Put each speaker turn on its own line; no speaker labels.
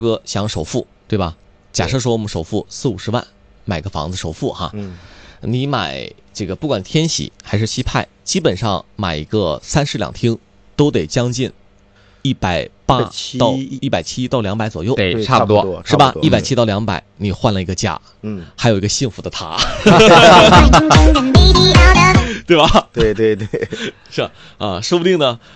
哥想首付，对吧？假设说我们首付40-50万买个房子首付哈，你买这个不管天喜还是西派，基本上买一个3室2厅都得将近180到170到200左右，
对，差不多
是吧？170到200，你换了一个家，还有一个幸福的他，对吧？
对，
是啊，说不定呢。